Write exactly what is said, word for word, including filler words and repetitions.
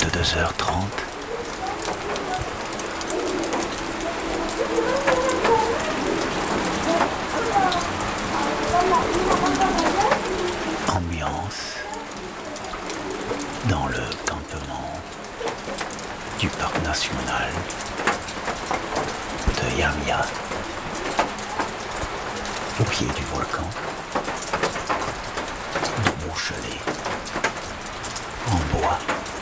vingt-deux heures trente. Ambiance dans le campement du parc national de Yamia, au pied du volcan de Beauchelet, en bois.